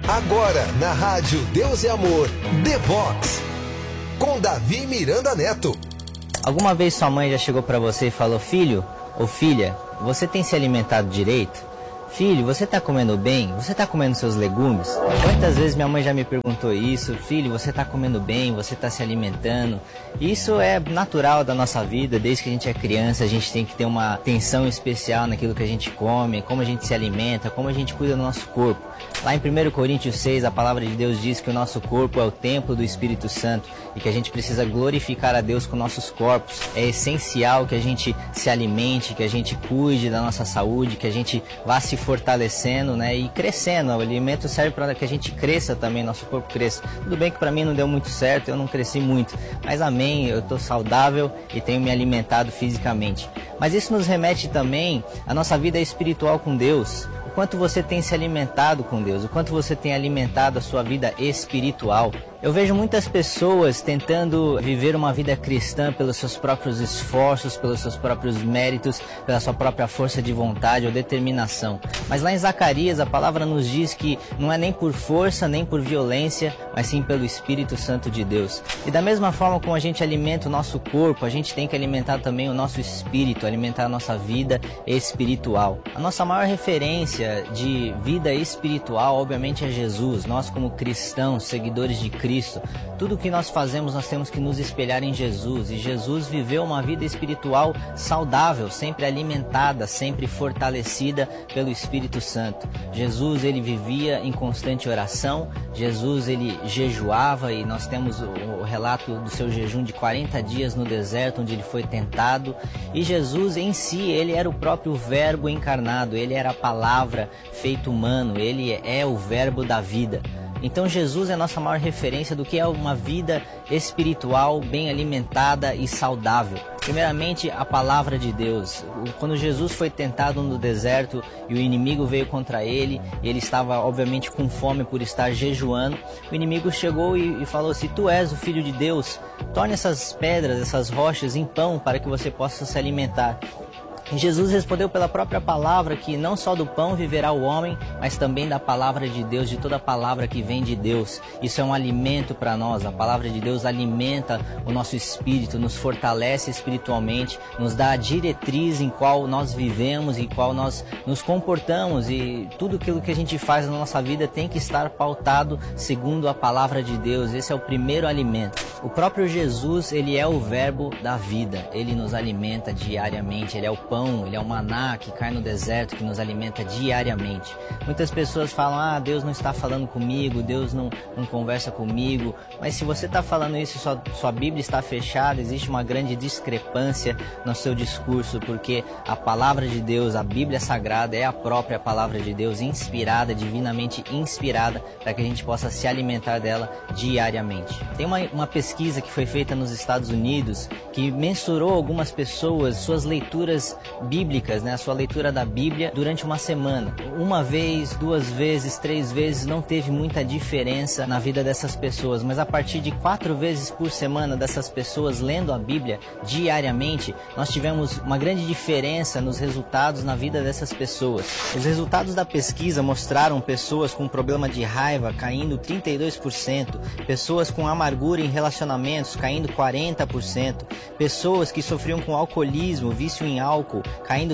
Agora, na rádio Deus é Amor, The Vox, com Davi Miranda Neto. Alguma vez sua mãe já chegou para você e falou: filho ou filha, você tem se alimentado direito? Filho, você está comendo bem? Você está comendo seus legumes? Quantas vezes minha mãe já me perguntou isso? Filho, você está comendo bem? Você está se alimentando? Isso é natural da nossa vida. Desde que a gente é criança, a gente tem que ter uma atenção especial naquilo que a gente come, como a gente se alimenta, como a gente cuida do nosso corpo. Lá em 1 Coríntios 6, a palavra de Deus diz que o nosso corpo é o templo do Espírito Santo e que a gente precisa glorificar a Deus com nossos corpos. É essencial que a gente se alimente, que a gente cuide da nossa saúde, que a gente vá se fortalecendo, né, e crescendo. O alimento serve para que a gente cresça também, nosso corpo cresça. Tudo bem que para mim não deu muito certo, eu não cresci muito, mas amém, eu estou saudável e tenho me alimentado fisicamente. Mas isso nos remete também à nossa vida espiritual com Deus. O quanto você tem se alimentado com Deus, o quanto você tem alimentado a sua vida espiritual. Eu vejo muitas pessoas tentando viver uma vida cristã pelos seus próprios esforços, pelos seus próprios méritos, pela sua própria força de vontade ou determinação. Mas lá em Zacarias a palavra nos diz que não é nem por força, nem por violência, mas sim pelo Espírito Santo de Deus. E da mesma forma como a gente alimenta o nosso corpo, a gente tem que alimentar também o nosso espírito, alimentar a nossa vida espiritual. A nossa maior referência de vida espiritual, obviamente, é Jesus. Nós, como cristãos, seguidores de Cristo, tudo que nós fazemos, nós temos que nos espelhar em Jesus. E Jesus viveu uma vida espiritual saudável, sempre alimentada, sempre fortalecida pelo Espírito Santo. Jesus, ele vivia em constante oração. Jesus, ele jejuava, e nós temos o relato do seu jejum de 40 dias no deserto, onde ele foi tentado. E Jesus em si, ele era o próprio Verbo encarnado, ele era a palavra feito humano, ele é o Verbo da vida. Então Jesus é a nossa maior referência do que é uma vida espiritual bem alimentada e saudável. Primeiramente, a palavra de Deus. Quando Jesus foi tentado no deserto e o inimigo veio contra ele, ele estava obviamente com fome por estar jejuando, o inimigo chegou e falou: se tu és o Filho de Deus, torne essas pedras, essas rochas em pão para que você possa se alimentar. E Jesus respondeu pela própria palavra que não só do pão viverá o homem, mas também da palavra de Deus, de toda palavra que vem de Deus. Isso é um alimento para nós. A palavra de Deus alimenta o nosso espírito, nos fortalece espiritualmente, nos dá a diretriz em qual nós vivemos, em qual nós nos comportamos, e tudo aquilo que a gente faz na nossa vida tem que estar pautado segundo a palavra de Deus. Esse é o primeiro alimento. O próprio Jesus, ele é o verbo da vida. Ele nos alimenta diariamente, ele é o pão, ele é o maná que cai no deserto, que nos alimenta diariamente. Muitas pessoas falam: ah, Deus não está falando comigo, Deus não conversa comigo. Mas se você está falando isso, sua Bíblia está fechada, existe uma grande discrepância no seu discurso, porque a palavra de Deus, a Bíblia Sagrada, é a própria palavra de Deus, inspirada, divinamente inspirada, para que a gente possa se alimentar dela diariamente. Tem uma pesquisa que foi feita nos Estados Unidos que mensurou algumas pessoas, suas leituras bíblicas, né, a sua leitura da Bíblia durante uma semana. Uma vez, 2 vezes, 3 vezes, não teve muita diferença na vida dessas pessoas, mas a partir de 4 vezes por semana dessas pessoas lendo a Bíblia diariamente, nós tivemos uma grande diferença nos resultados na vida dessas pessoas. Os resultados da pesquisa mostraram pessoas com problema de raiva caindo 32%, pessoas com amargura em relacionamentos caindo 40%, pessoas que sofriam com alcoolismo, vício em álcool, caindo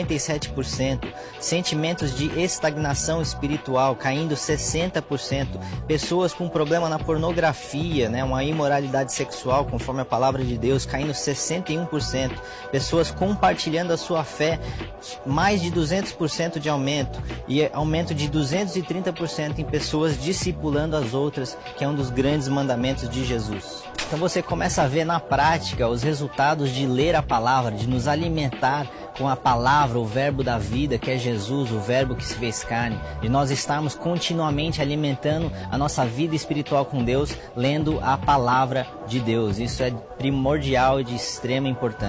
57%, sentimentos de estagnação espiritual, caindo 60%, pessoas com problema na pornografia, né, uma imoralidade sexual, conforme a palavra de Deus, caindo 61%, pessoas compartilhando a sua fé, mais de 200% de aumento, e aumento de 230% em pessoas discipulando as outras, que é um dos grandes mandamentos de Jesus. Então você começa a ver na prática os resultados de ler a palavra, de nos alimentar com a palavra, o verbo da vida, que é Jesus, o verbo que se fez carne, de nós estarmos continuamente alimentando a nossa vida espiritual com Deus, lendo a palavra de Deus. Isso é primordial e de extrema importância.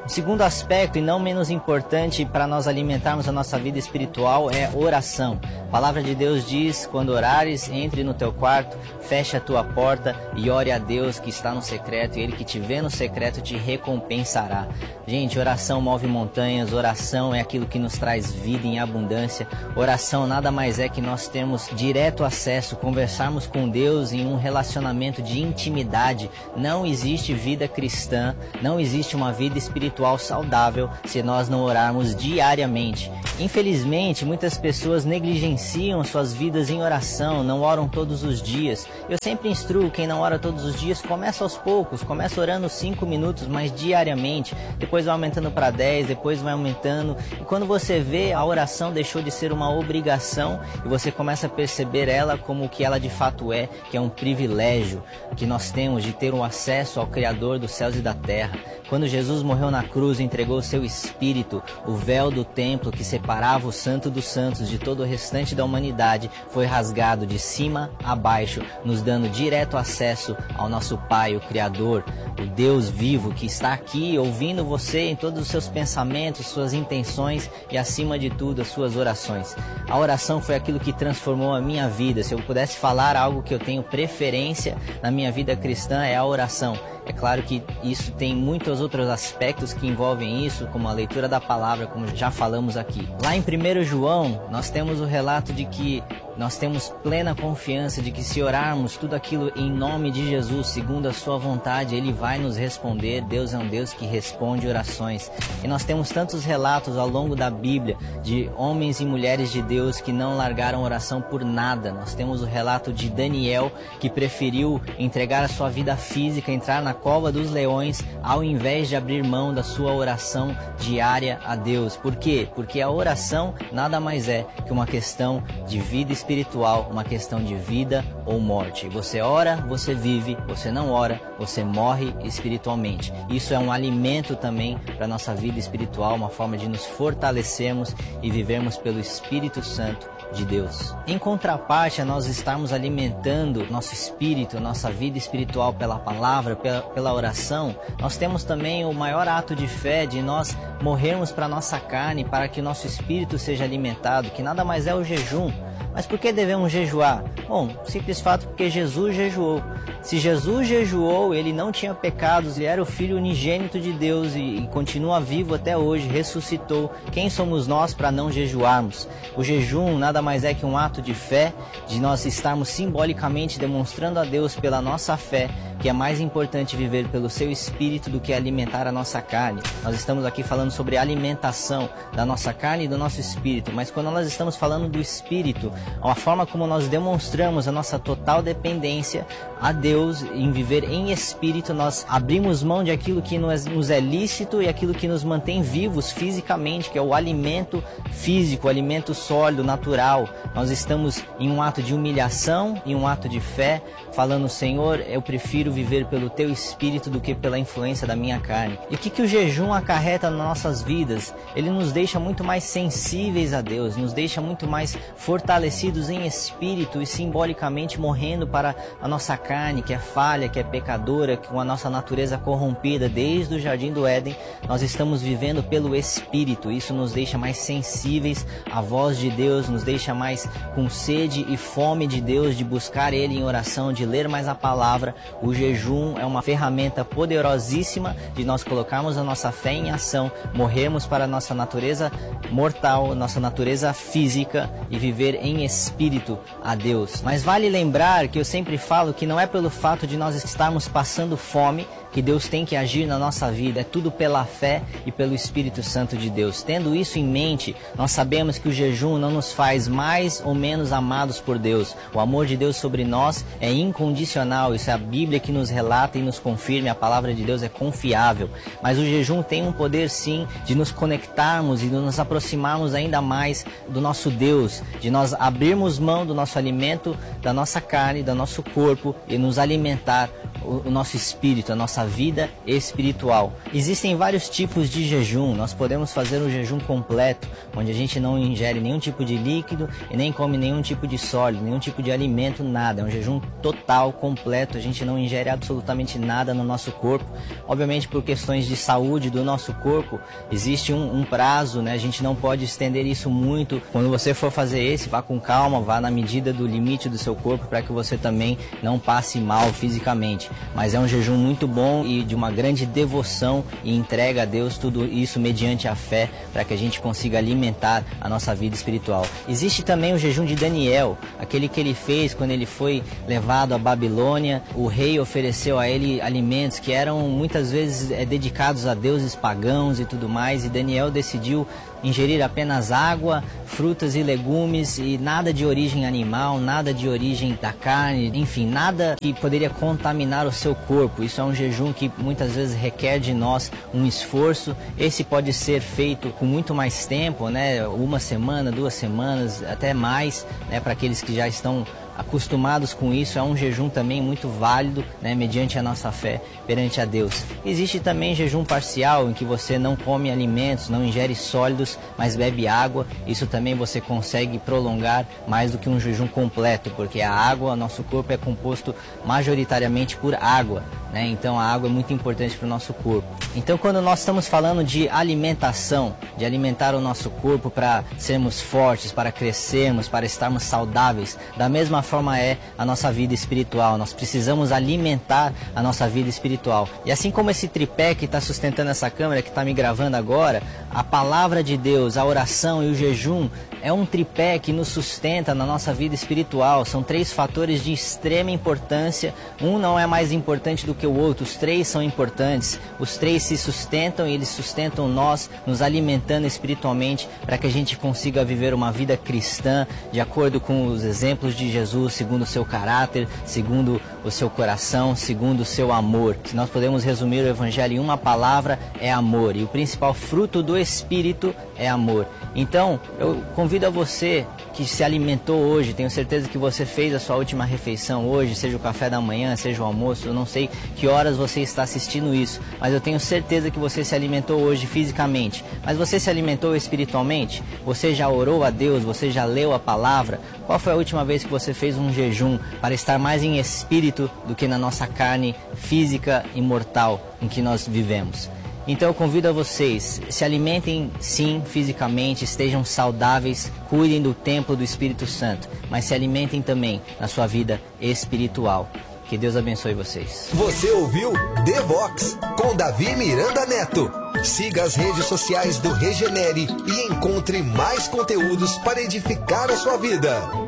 O segundo aspecto, e não menos importante para nós alimentarmos a nossa vida espiritual, é oração. A palavra de Deus diz: quando orares, entre no teu quarto, feche a tua porta e ore a Deus que está no secreto, e Ele que te vê no secreto te recompensará. Gente, oração move montanhas, oração é aquilo que nos traz vida em abundância. Oração nada mais é que nós termos direto acesso, conversarmos com Deus em um relacionamento de intimidade. Não existe vida cristã, não existe uma vida espiritual saudável se nós não orarmos diariamente. Infelizmente, muitas pessoas negligenciam suas vidas em oração, não oram todos os dias. Eu sempre instruo quem não ora todos os dias, começa aos poucos, começa orando 5 minutos, mas diariamente, depois vai aumentando para 10, depois vai aumentando, e quando você vê, a oração deixou de ser uma obrigação e você começa a perceber ela como o que ela de fato é, que é um privilégio que nós temos de ter um acesso ao Criador dos céus e da terra. Quando Jesus morreu na cruz e entregou o seu Espírito, o véu do templo que separava o Santo dos Santos de todo o restante da humanidade foi rasgado de cima a baixo, nos dando direto acesso ao nosso Pai, o Criador, o Deus vivo que está aqui ouvindo você em todos os seus pensamentos, suas intenções e, acima de tudo, as suas orações. A oração foi aquilo que transformou a minha vida. Se eu pudesse falar algo que eu tenho preferência na minha vida cristã, é a oração. É claro que isso tem muitos outros aspectos que envolvem isso, como a leitura da palavra, como já falamos aqui. Lá em 1 João, nós temos o relato de que nós temos plena confiança de que se orarmos tudo aquilo em nome de Jesus, segundo a sua vontade, Ele vai nos responder. Deus é um Deus que responde orações. E nós temos tantos relatos ao longo da Bíblia de homens e mulheres de Deus que não largaram oração por nada. Nós temos o relato de Daniel, que preferiu entregar a sua vida física, entrar na cova dos leões, ao invés de abrir mão da sua oração diária a Deus. Por quê? Porque a oração nada mais é que uma questão de vida espiritual, uma questão de vida ou morte. Você ora, você vive; você não ora, você morre espiritualmente. Isso é um alimento também para a nossa vida espiritual, uma forma de nos fortalecermos e vivermos pelo Espírito Santo de Deus. Em contraparte a nós estarmos alimentando nosso espírito, nossa vida espiritual pela palavra, pela oração, nós temos também o maior ato de fé de nós morrermos para a nossa carne, para que o nosso espírito seja alimentado, que nada mais é o jejum. Mas por que devemos jejuar? Bom, simples fato porque Jesus jejuou. Se Jesus jejuou, Ele não tinha pecados, Ele era o Filho unigênito de Deus e continua vivo até hoje, ressuscitou. Quem somos nós para não jejuarmos? O jejum nada mais é que um ato de fé, de nós estarmos simbolicamente demonstrando a Deus pela nossa fé que é mais importante viver pelo seu espírito do que alimentar a nossa carne. Nós estamos aqui falando sobre a alimentação da nossa carne e do nosso espírito, mas quando nós estamos falando do espírito, a forma como nós demonstramos a nossa total dependência a Deus em viver em espírito, nós abrimos mão de aquilo que nos é lícito e aquilo que nos mantém vivos fisicamente, que é o alimento físico, o alimento sólido, natural. Nós estamos em um ato de humilhação, em um ato de fé, falando: Senhor, eu prefiro viver pelo Teu Espírito do que pela influência da minha carne. E o que o jejum acarreta nas nossas vidas? Ele nos deixa muito mais sensíveis a Deus, nos deixa muito mais fortalecidos em espírito e simbolicamente morrendo para a nossa carne, que é falha, que é pecadora, com a nossa natureza corrompida desde o Jardim do Éden. Nós estamos vivendo pelo Espírito. Isso nos deixa mais sensíveis à voz de Deus, nos deixa mais com sede e fome de Deus, de buscar Ele em oração, de ler mais a palavra. O jejum é uma ferramenta poderosíssima de nós colocarmos a nossa fé em ação, morrermos para a nossa natureza mortal, nossa natureza física e viver em espírito a Deus. Mas vale lembrar que eu sempre falo que não é pelo fato de nós estarmos passando fome que Deus tem que agir na nossa vida, é tudo pela fé e pelo Espírito Santo de Deus. Tendo isso em mente, nós sabemos que o jejum não nos faz mais ou menos amados por Deus. O amor de Deus sobre nós é incondicional, isso é a Bíblia que nos relata e nos confirma, a palavra de Deus é confiável. Mas o jejum tem um poder sim de nos conectarmos e de nos aproximarmos ainda mais do nosso Deus, de nós abrirmos mão do nosso alimento, da nossa carne, do nosso corpo e nos alimentar o nosso espírito, a nossa vida espiritual. Existem vários tipos de jejum. Nós podemos fazer um jejum completo, onde a gente não ingere nenhum tipo de líquido e nem come nenhum tipo de sólido, nenhum tipo de alimento, nada. É um jejum total, completo. A gente não ingere absolutamente nada no nosso corpo. Obviamente, por questões de saúde do nosso corpo, existe um prazo, né? A gente não pode estender isso muito. Quando você for fazer esse, vá com calma, vá na medida do limite do seu corpo, para que você também não passe mal fisicamente. Mas é um jejum muito bom e de uma grande devoção e entrega a Deus, tudo isso mediante a fé, para que a gente consiga alimentar a nossa vida espiritual. Existe também o jejum de Daniel, aquele que ele fez quando ele foi levado à Babilônia. O rei ofereceu a ele alimentos que eram muitas vezes dedicados a deuses pagãos e tudo mais, e Daniel decidiu ingerir apenas água, frutas e legumes e nada de origem animal, nada de origem da carne, enfim, nada que poderia contaminar o seu corpo. Isso é um jejum que muitas vezes requer de nós um esforço. Esse pode ser feito com muito mais tempo, né? 1 semana, 2 semanas, até mais, né? Para aqueles que já estão acostumados com isso. É um jejum também muito válido, né, mediante a nossa fé perante a Deus. Existe também jejum parcial, em que você não come alimentos, não ingere sólidos, mas bebe água. Isso também você consegue prolongar mais do que um jejum completo, porque a água, nosso corpo é composto majoritariamente por água, né? Então a água é muito importante para o nosso corpo. Então, quando nós estamos falando de alimentação, de alimentar o nosso corpo para sermos fortes, para crescermos, para estarmos saudáveis, da mesma forma é a nossa vida espiritual. Nós precisamos alimentar a nossa vida espiritual. E assim como esse tripé que está sustentando essa câmera, que está me gravando agora, a palavra de Deus, a oração e o jejum é um tripé que nos sustenta na nossa vida espiritual. São 3 fatores de extrema importância. Um não é mais importante do que o outro. Os 3 são importantes. Os 3 se sustentam e eles sustentam nós, nos alimentando espiritualmente, para que a gente consiga viver uma vida cristã de acordo com os exemplos de Jesus, segundo o seu caráter, segundo o seu coração, segundo o seu amor. Se nós podemos resumir o Evangelho em uma palavra, é amor. E o principal fruto do Espírito é amor. Então, eu convido a você que se alimentou hoje, tenho certeza que você fez a sua última refeição hoje, seja o café da manhã, seja o almoço, eu não sei que horas você está assistindo isso, mas eu tenho certeza que você se alimentou hoje fisicamente. Mas você se alimentou espiritualmente? Você já orou a Deus? Você já leu a palavra? Qual foi a última vez que você fez um jejum para estar mais em espírito do que na nossa carne física e mortal em que nós vivemos? Então eu convido a vocês, se alimentem sim fisicamente, estejam saudáveis, cuidem do templo do Espírito Santo, mas se alimentem também na sua vida espiritual. Que Deus abençoe vocês. Você ouviu The Vox com Davi Miranda Neto. Siga as redes sociais do Regenere e encontre mais conteúdos para edificar a sua vida.